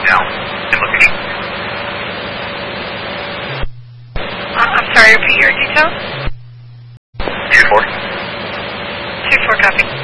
now in location. I'm sorry, repeat your details. 2-4. 2-4, copy.